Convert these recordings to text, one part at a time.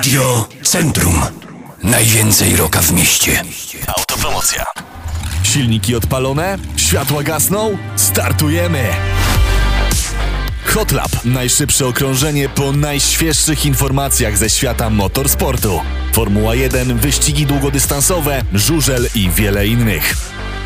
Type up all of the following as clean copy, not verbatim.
Radio Centrum. Najwięcej rocka w mieście. Autopromocja. Silniki odpalone? Światła gasną? Startujemy! Hotlap. Najszybsze okrążenie po najświeższych informacjach ze świata motorsportu. Formuła 1, wyścigi długodystansowe, żużel i wiele innych.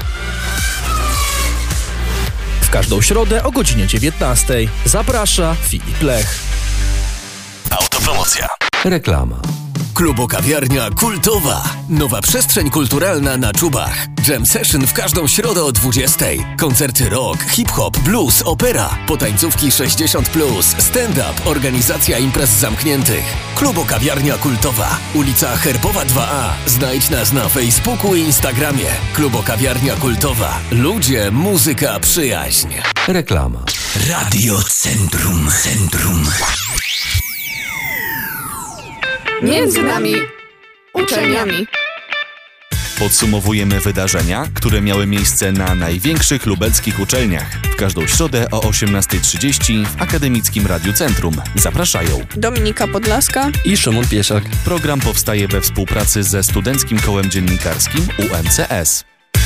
W każdą środę o godzinie 19:00 zaprasza Filip Lech. Autopromocja. Reklama. Klubo-kawiarnia kultowa. Nowa przestrzeń kulturalna na Czubach. Jam session w każdą środę o 20:00. Koncerty rock, hip-hop, blues, opera. Potańcówki 60+, stand-up, organizacja imprez zamkniętych. Klubo-kawiarnia kultowa. Ulica Herbowa 2A. Znajdź nas na Facebooku i Instagramie. Klubo-kawiarnia kultowa. Ludzie, muzyka, przyjaźń. Reklama. Radio Centrum. Między nami uczelniami. Podsumowujemy wydarzenia, które miały miejsce na największych lubelskich uczelniach. W każdą środę o 18:30 w Akademickim Radiu Centrum. Zapraszają Dominika Podlaska I Szymon Piesiak. Program powstaje we współpracy ze Studenckim Kołem Dziennikarskim UMCS.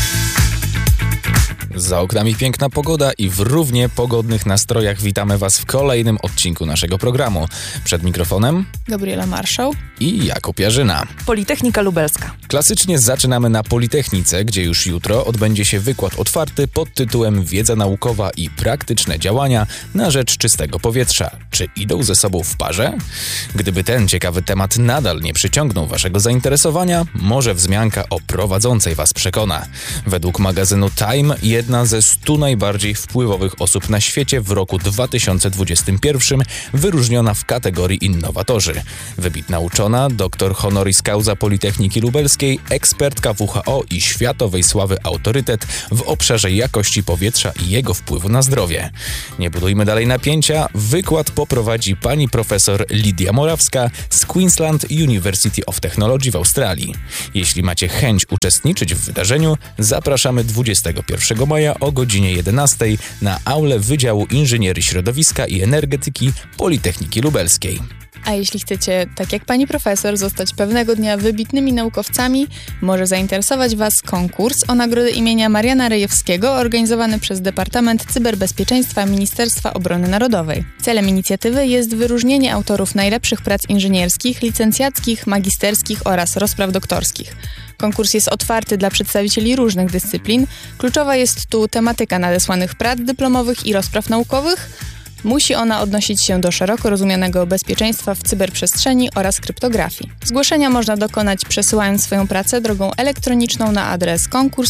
Za oknami piękna pogoda i w równie pogodnych nastrojach witamy Was w kolejnym odcinku naszego programu. Przed mikrofonem Gabriela Marszał i Jakub Jarzyna. Politechnika Lubelska. Klasycznie zaczynamy na Politechnice, gdzie już jutro odbędzie się wykład otwarty pod tytułem Wiedza naukowa i praktyczne działania na rzecz czystego powietrza. Czy idą ze sobą w parze? Gdyby ten ciekawy temat nadal nie przyciągnął Waszego zainteresowania, może wzmianka o prowadzącej Was przekona. Według magazynu Time jedna ze 100 najbardziej wpływowych osób na świecie w roku 2021 wyróżniona w kategorii innowatorzy. Wybitna uczona, doktor honoris causa Politechniki Lubelskiej, ekspertka WHO i światowej sławy autorytet w obszarze jakości powietrza i jego wpływu na zdrowie. Nie budujmy dalej napięcia, wykład poprowadzi pani profesor Lidia Morawska z Queensland University of Technology w Australii. Jeśli macie chęć uczestniczyć w wydarzeniu, zapraszamy 21 maja o godzinie 11:00 na aulę Wydziału Inżynierii Środowiska i Energetyki Politechniki Lubelskiej. A jeśli chcecie, tak jak pani profesor, zostać pewnego dnia wybitnymi naukowcami, może zainteresować Was konkurs o nagrodę imienia Mariana Rejewskiego organizowany przez Departament Cyberbezpieczeństwa Ministerstwa Obrony Narodowej. Celem inicjatywy jest wyróżnienie autorów najlepszych prac inżynierskich, licencjackich, magisterskich oraz rozpraw doktorskich. Konkurs jest otwarty dla przedstawicieli różnych dyscyplin. Kluczowa jest tu tematyka nadesłanych prac dyplomowych i rozpraw naukowych. Musi ona odnosić się do szeroko rozumianego bezpieczeństwa w cyberprzestrzeni oraz kryptografii. Zgłoszenia można dokonać przesyłając swoją pracę drogą elektroniczną na adres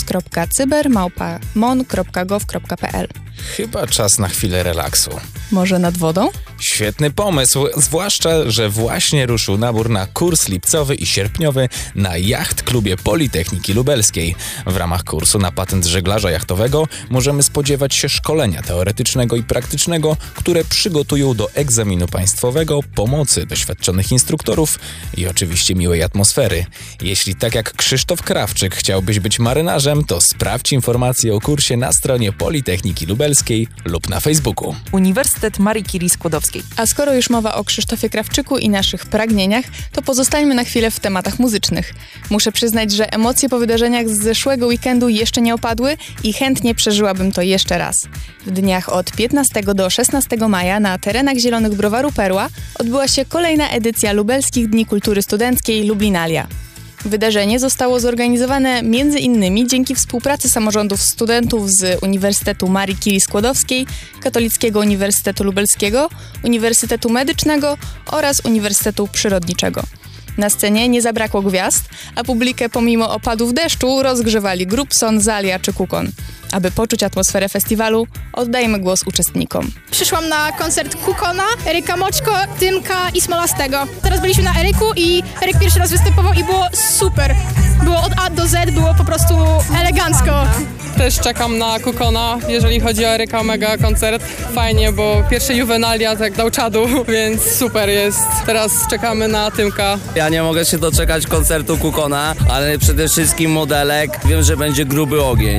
konkurs.cyber@mon.gov.pl. Chyba czas na chwilę relaksu. Może nad wodą? Świetny pomysł, zwłaszcza, że właśnie ruszył nabór na kurs lipcowy i sierpniowy na Yacht Klubie Politechniki Lubelskiej. W ramach kursu na patent żeglarza jachtowego możemy spodziewać się szkolenia teoretycznego i praktycznego, które przygotują do egzaminu państwowego, pomocy doświadczonych instruktorów i oczywiście miłej atmosfery. Jeśli tak jak Krzysztof Krawczyk chciałbyś być marynarzem, to sprawdź informacje o kursie na stronie Politechniki Lubelskiej lub na Facebooku. Uniwersytet Marii Curie Skłodowskiej. A skoro już mowa o Krzysztofie Krawczyku i naszych pragnieniach, to pozostańmy na chwilę w tematach muzycznych. Muszę przyznać, że emocje po wydarzeniach z zeszłego weekendu jeszcze nie opadły i chętnie przeżyłabym to jeszcze raz. W dniach od 15 do 16 maja na terenach Zielonych Browaru Perła odbyła się kolejna edycja Lubelskich Dni Kultury Studenckiej Lublinalia. Wydarzenie zostało zorganizowane m.in. dzięki współpracy samorządów studentów z Uniwersytetu Marii Curie Skłodowskiej, Katolickiego Uniwersytetu Lubelskiego, Uniwersytetu Medycznego oraz Uniwersytetu Przyrodniczego. Na scenie nie zabrakło gwiazd, a publikę pomimo opadów deszczu rozgrzewali Grubson, Zalia czy Kukon. Aby poczuć atmosferę festiwalu, oddajmy głos uczestnikom. Przyszłam na koncert Kukona, Eryka Moczko, Tymka i Smolastego. Teraz byliśmy na Eryku i Eryk pierwszy raz występował i było super. Było od A do Z, było po prostu elegancko. Też czekam na Kukona, jeżeli chodzi o Eryka, mega koncert. Fajnie, bo pierwsze Juvenalia tak dał czadu, więc super jest. Teraz czekamy na Tymka. Ja nie mogę się doczekać koncertu Kukona, ale przede wszystkim modelek. Wiem, że będzie gruby ogień.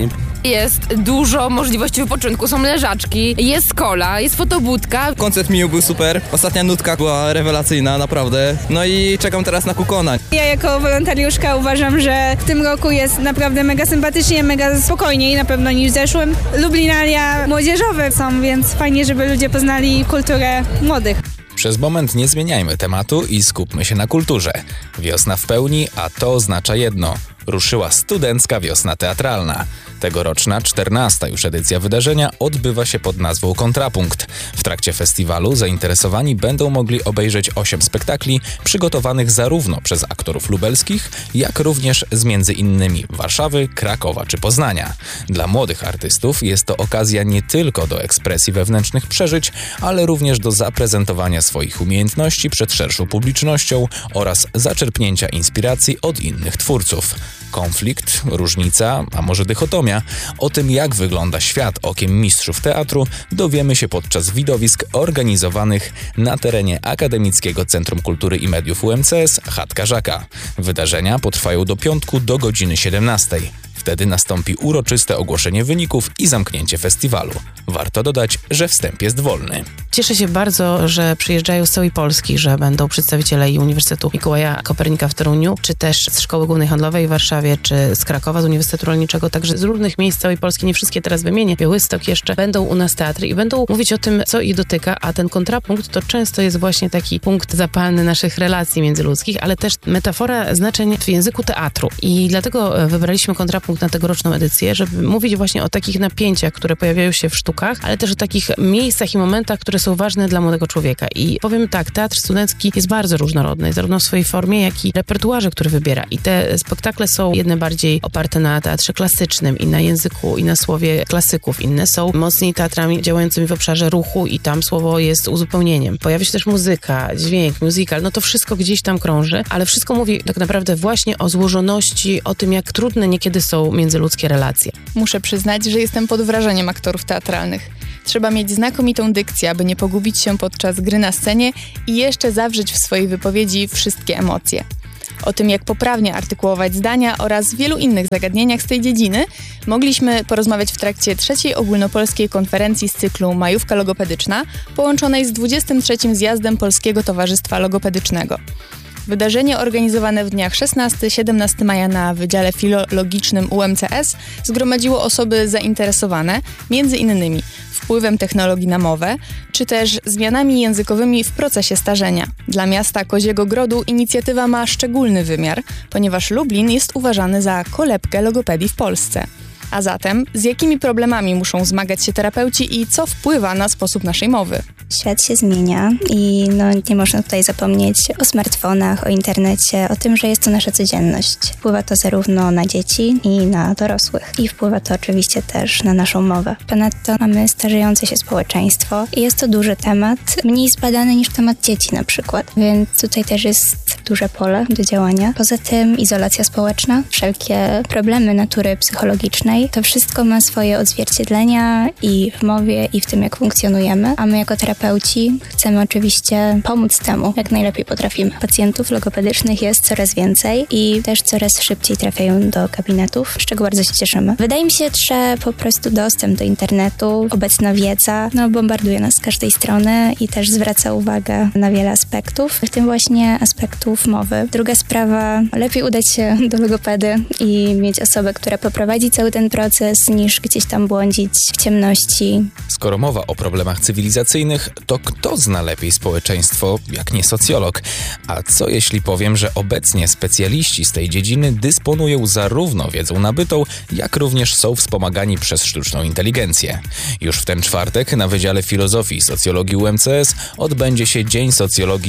Jest dużo możliwości wypoczynku, są leżaczki, jest kola, jest fotobudka. Koncert Miu był super, ostatnia nutka była rewelacyjna, naprawdę. No i czekam teraz na Kukona. Ja jako wolontariuszka uważam, że w tym roku jest naprawdę mega sympatycznie, mega spokojniej na pewno niż w zeszłym. Lublinalia młodzieżowe są, więc fajnie, żeby ludzie poznali kulturę młodych. Przez moment nie zmieniajmy tematu i skupmy się na kulturze. Wiosna w pełni, a to oznacza jedno. Ruszyła studencka wiosna teatralna. Tegoroczna 14. już edycja wydarzenia odbywa się pod nazwą Kontrapunkt. W trakcie festiwalu zainteresowani będą mogli obejrzeć 8 spektakli przygotowanych zarówno przez aktorów lubelskich, jak również z między innymi Warszawy, Krakowa czy Poznania. Dla młodych artystów jest to okazja nie tylko do ekspresji wewnętrznych przeżyć, ale również do zaprezentowania swoich umiejętności przed szerszą publicznością oraz zaczerpnięcia inspiracji od innych twórców. Konflikt, różnica, a może dychotomia. O tym, jak wygląda świat okiem mistrzów teatru, dowiemy się podczas widowisk organizowanych na terenie Akademickiego Centrum Kultury i Mediów UMCS Chatka Żaka. Wydarzenia potrwają do piątku do godziny 17. Wtedy nastąpi uroczyste ogłoszenie wyników i zamknięcie festiwalu. Warto dodać, że wstęp jest wolny. Cieszę się bardzo, że przyjeżdżają z całej Polski, że będą przedstawiciele i Uniwersytetu Mikołaja Kopernika w Toruniu, czy też z Szkoły Głównej Handlowej w Warszawie, czy z Krakowa, z Uniwersytetu Rolniczego, także z różnych miejsc całej Polski, nie wszystkie teraz wymienię. Białystok jeszcze, będą u nas teatry i będą mówić o tym, co ich dotyka, a ten kontrapunkt to często jest właśnie taki punkt zapalny naszych relacji międzyludzkich, ale też metafora znaczeń w języku teatru. I dlatego wybraliśmy kontrapunkt na tegoroczną edycję, żeby mówić właśnie o takich napięciach, które pojawiają się w sztukach, ale też o takich miejscach i momentach, które są ważne dla młodego człowieka. I powiem tak, teatr studencki jest bardzo różnorodny, zarówno w swojej formie, jak i repertuarze, który wybiera. I te spektakle są jedne bardziej oparte na teatrze klasycznym i na języku i na słowie klasyków. Inne są mocniej teatrami działającymi w obszarze ruchu i tam słowo jest uzupełnieniem. Pojawia się też muzyka, dźwięk, musical, no to wszystko gdzieś tam krąży, ale wszystko mówi tak naprawdę właśnie o złożoności, o tym, jak trudne niekiedy są międzyludzkie relacje. Muszę przyznać, że jestem pod wrażeniem aktorów teatralnych. Trzeba mieć znakomitą dykcję, aby nie pogubić się podczas gry na scenie i jeszcze zawrzeć w swojej wypowiedzi wszystkie emocje. O tym, jak poprawnie artykułować zdania oraz wielu innych zagadnieniach z tej dziedziny mogliśmy porozmawiać w trakcie 3. ogólnopolskiej konferencji z cyklu Majówka Logopedyczna, połączonej z 23. zjazdem Polskiego Towarzystwa Logopedycznego. Wydarzenie organizowane w dniach 16-17 maja na Wydziale Filologicznym UMCS zgromadziło osoby zainteresowane m.in. wpływem technologii na mowę, czy też zmianami językowymi w procesie starzenia. Dla miasta Koziego Grodu inicjatywa ma szczególny wymiar, ponieważ Lublin jest uważany za kolebkę logopedii w Polsce. A zatem, z jakimi problemami muszą zmagać się terapeuci i co wpływa na sposób naszej mowy? Świat się zmienia i nie można tutaj zapomnieć o smartfonach, o internecie, o tym, że jest to nasza codzienność. Wpływa to zarówno na dzieci i na dorosłych i wpływa to oczywiście też na naszą mowę. Ponadto mamy starzejące się społeczeństwo i jest to duży temat, mniej zbadany niż temat dzieci na przykład, więc tutaj też jest duże pole do działania. Poza tym izolacja społeczna, wszelkie problemy natury psychologicznej, to wszystko ma swoje odzwierciedlenia i w mowie, i w tym, jak funkcjonujemy, a my jako terapeuci chcemy oczywiście pomóc temu, jak najlepiej potrafimy. Pacjentów logopedycznych jest coraz więcej i też coraz szybciej trafiają do gabinetów, z czego bardzo się cieszymy. Wydaje mi się, że po prostu dostęp do internetu, obecna wiedza, bombarduje nas z każdej strony i też zwraca uwagę na wiele aspektów, w tym właśnie aspektów mowy. Druga sprawa, lepiej udać się do logopedy i mieć osobę, która poprowadzi cały ten proces, niż gdzieś tam błądzić w ciemności. Skoro mowa o problemach cywilizacyjnych, to kto zna lepiej społeczeństwo, jak nie socjolog? A co jeśli powiem, że obecnie specjaliści z tej dziedziny dysponują zarówno wiedzą nabytą, jak również są wspomagani przez sztuczną inteligencję? Już w ten czwartek na Wydziale Filozofii i Socjologii UMCS odbędzie się Dzień Socjologii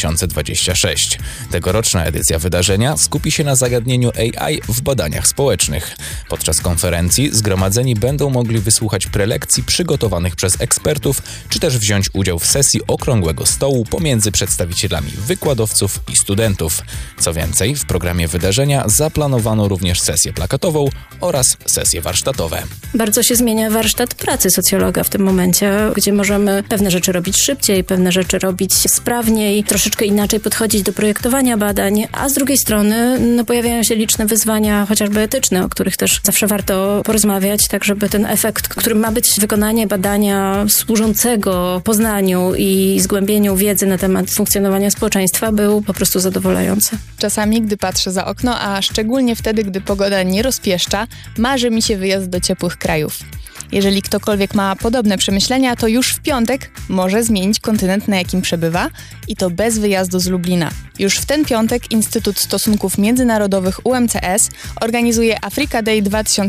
2026. Tegoroczna edycja wydarzenia skupi się na zagadnieniu AI w badaniach społecznych. Podczas konferencji zgromadzeni będą mogli wysłuchać prelekcji przygotowanych przez ekspertów, czy też wziąć udział w sesji okrągłego stołu pomiędzy przedstawicielami wykładowców i studentów. Co więcej, w programie wydarzenia zaplanowano również sesję plakatową oraz sesje warsztatowe. Bardzo się zmienia warsztat pracy socjologa w tym momencie, gdzie możemy pewne rzeczy robić szybciej, pewne rzeczy robić sprawniej, troszeczkę inaczej podchodzić do projektu traktowania badań, a z drugiej strony pojawiają się liczne wyzwania, chociażby etyczne, o których też zawsze warto porozmawiać, tak żeby ten efekt, którym ma być wykonanie badania służącego poznaniu i zgłębieniu wiedzy na temat funkcjonowania społeczeństwa, był po prostu zadowalający. Czasami, gdy patrzę za okno, a szczególnie wtedy, gdy pogoda nie rozpieszcza, marzy mi się wyjazd do ciepłych krajów. Jeżeli ktokolwiek ma podobne przemyślenia, to już w piątek może zmienić kontynent, na jakim przebywa, i to bez wyjazdu z Lublina. Już w ten piątek Instytut Stosunków Międzynarodowych UMCS organizuje Africa Day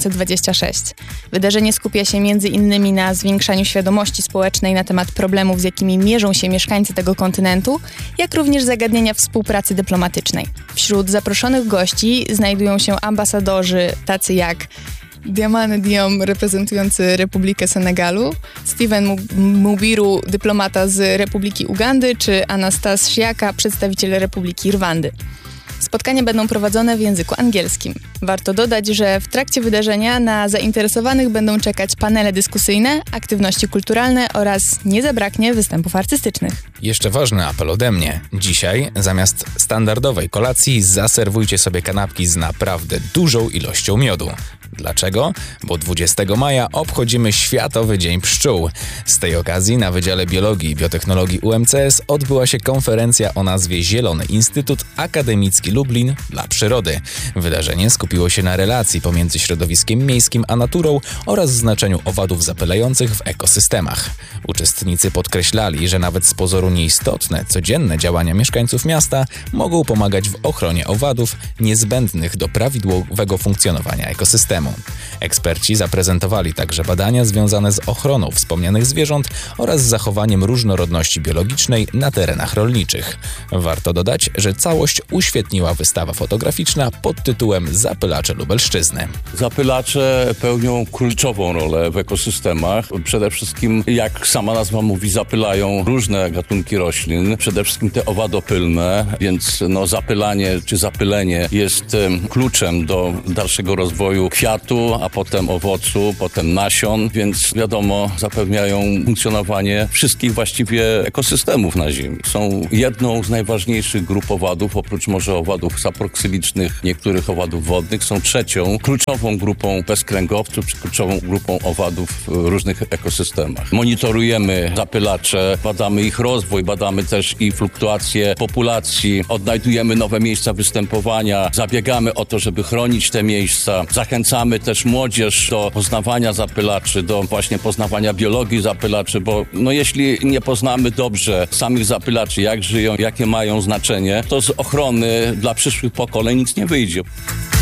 2026. Wydarzenie skupia się m.in. na zwiększaniu świadomości społecznej na temat problemów, z jakimi mierzą się mieszkańcy tego kontynentu, jak również zagadnienia współpracy dyplomatycznej. Wśród zaproszonych gości znajdują się ambasadorzy tacy jak Diamane Diom, reprezentujący Republikę Senegalu, Steven Mubiru, dyplomata z Republiki Ugandy, czy Anastas Siaka, przedstawiciel Republiki Rwandy. Spotkania będą prowadzone w języku angielskim. Warto dodać, że w trakcie wydarzenia na zainteresowanych będą czekać panele dyskusyjne, aktywności kulturalne oraz nie zabraknie występów artystycznych. Jeszcze ważny apel ode mnie. Dzisiaj zamiast standardowej kolacji zaserwujcie sobie kanapki z naprawdę dużą ilością miodu. Dlaczego? Bo 20 maja obchodzimy Światowy Dzień Pszczół. Z tej okazji na Wydziale Biologii i Biotechnologii UMCS odbyła się konferencja o nazwie Zielony Instytut Akademicki Lublin dla Przyrody. Wydarzenie skupiło się na relacji pomiędzy środowiskiem miejskim a naturą oraz znaczeniu owadów zapylających w ekosystemach. Uczestnicy podkreślali, że nawet z pozoru nieistotne, codzienne działania mieszkańców miasta mogą pomagać w ochronie owadów niezbędnych do prawidłowego funkcjonowania ekosystemu. Eksperci zaprezentowali także badania związane z ochroną wspomnianych zwierząt oraz zachowaniem różnorodności biologicznej na terenach rolniczych. Warto dodać, że całość uświetniła wystawa fotograficzna pod tytułem Zapylacze Lubelszczyzny. Zapylacze pełnią kluczową rolę w ekosystemach. Przede wszystkim, jak sama nazwa mówi, zapylają różne gatunki roślin, przede wszystkim te owadopylne, więc zapylanie czy zapylenie jest kluczem do dalszego rozwoju kwiatu, a potem owocu, potem nasion, więc wiadomo, zapewniają funkcjonowanie wszystkich właściwie ekosystemów na Ziemi. Są jedną z najważniejszych grup owadów, oprócz może owadów saproksylicznych, niektórych owadów wodnych, są trzecią kluczową grupą bezkręgowców, czy kluczową grupą owadów w różnych ekosystemach. Monitorujemy zapylacze, badamy ich rozwój, badamy też i fluktuacje populacji, odnajdujemy nowe miejsca występowania, zabiegamy o to, żeby chronić te miejsca, zachęcamy też młodzież do poznawania zapylaczy, do właśnie poznawania biologii zapylaczy, bo jeśli nie poznamy dobrze samych zapylaczy, jak żyją, jakie mają znaczenie, to z ochrony dla przyszłych pokoleń nic nie wyjdzie.